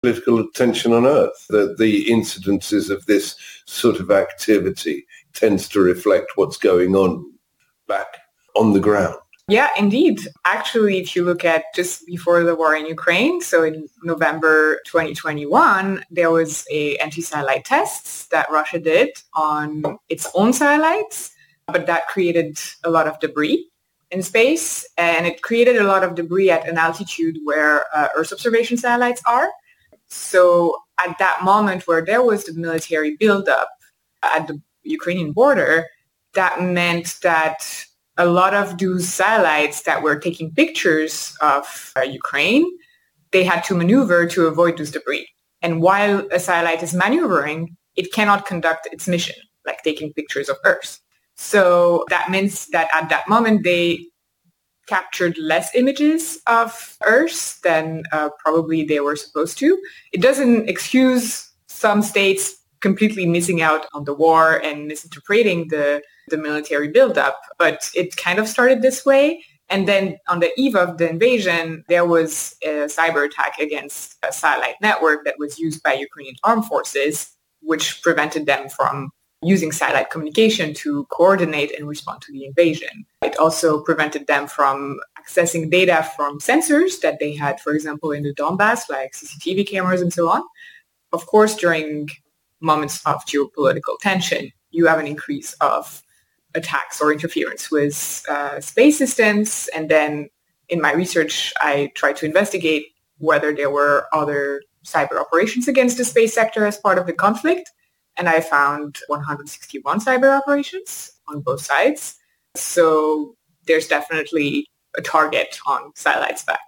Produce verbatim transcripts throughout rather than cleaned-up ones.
political tension on Earth, that the incidences of this sort of activity tends to reflect what's going on back on the ground. Yeah, indeed. Actually, if you look at just before the war in Ukraine, so in November twenty twenty-one, there was a anti-satellite tests that Russia did on its own satellites, but that created a lot of debris in space, and it created a lot of debris at an altitude where uh, Earth observation satellites are. So at that moment where there was the military buildup at the Ukrainian border, that meant that a lot of those satellites that were taking pictures of uh, Ukraine, they had to maneuver to avoid this debris. And while a satellite is maneuvering, it cannot conduct its mission, like taking pictures of Earth. So that means that at that moment, they captured less images of Earth than uh, probably they were supposed to. It doesn't excuse some states completely missing out on the war and misinterpreting the, the military buildup, but it kind of started this way. And then on the eve of the invasion, there was a cyber attack against a satellite network that was used by Ukrainian armed forces, which prevented them from using satellite communication to coordinate and respond to the invasion. It also prevented them from accessing data from sensors that they had, for example, in the Donbass, like C C T V cameras and so on. Of course, during moments of geopolitical tension, you have an increase of attacks or interference with uh, space systems. And then in my research, I tried to investigate whether there were other cyber operations against the space sector as part of the conflict. And I found one hundred sixty-one cyber operations on both sides. So there's definitely a target on satellites back.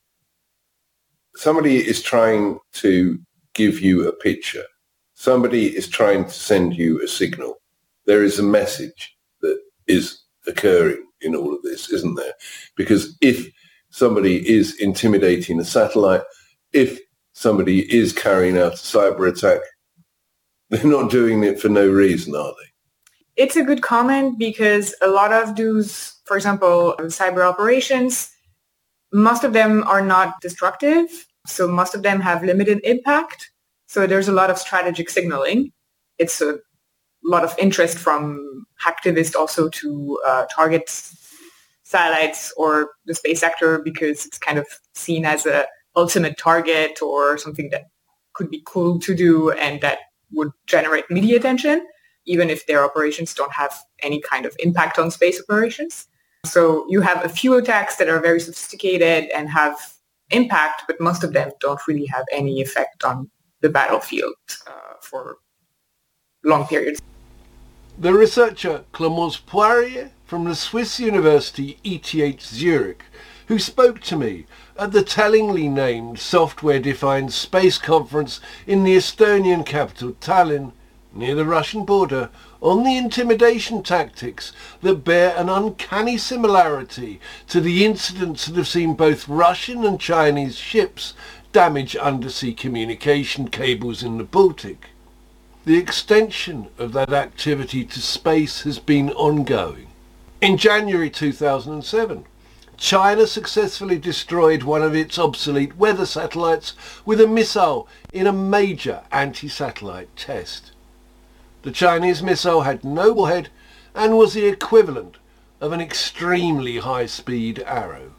Somebody is trying to give you a picture. Somebody is trying to send you a signal. There is a message that is occurring in all of this, isn't there? Because if somebody is intimidating a satellite, if somebody is carrying out a cyber attack, they're not doing it for no reason, are they? It's a good comment because a lot of those, for example, cyber operations, most of them are not destructive. So most of them have limited impact. So there's a lot of strategic signaling. It's a lot of interest from hacktivists also to uh, target satellites or the space sector because it's kind of seen as a ultimate target or something that could be cool to do and that would generate media attention, even if their operations don't have any kind of impact on space operations. So you have a few attacks that are very sophisticated and have impact, but most of them don't really have any effect on the battlefield uh, for long periods. The researcher Clémence Poirier from the Swiss University E T H Zurich, who spoke to me at the tellingly named Software-Defined Space Conference in the Estonian capital Tallinn, near the Russian border, on the intimidation tactics that bear an uncanny similarity to the incidents that have seen both Russian and Chinese ships damage undersea communication cables in the Baltic. The extension of that activity to space has been ongoing. In January two thousand seven, China successfully destroyed one of its obsolete weather satellites with a missile in a major anti-satellite test. The Chinese missile had no warhead and was the equivalent of an extremely high-speed arrow.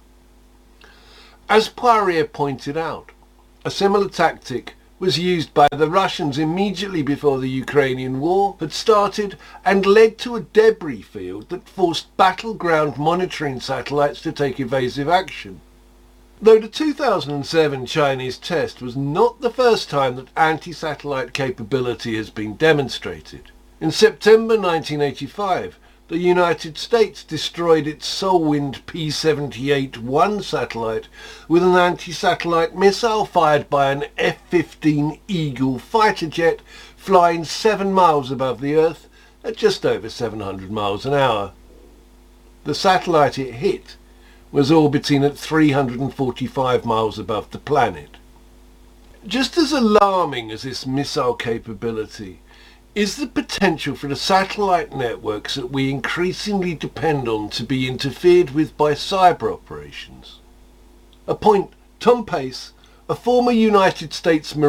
As Poirier pointed out, a similar tactic was used by the Russians immediately before the Ukrainian war had started and led to a debris field that forced battleground monitoring satellites to take evasive action. Though the two thousand seven Chinese test was not the first time that anti-satellite capability has been demonstrated. In September nineteen eighty-five, the United States destroyed its Solwind P seventy-eight one satellite with an anti-satellite missile fired by an F fifteen Eagle fighter jet flying seven miles above the Earth at just over seven hundred miles an hour. The satellite it hit was orbiting at three hundred forty-five miles above the planet. Just as alarming as this missile capability is the potential for the satellite networks that we increasingly depend on to be interfered with by cyber operations. A point Tom Pace, A former United States Marine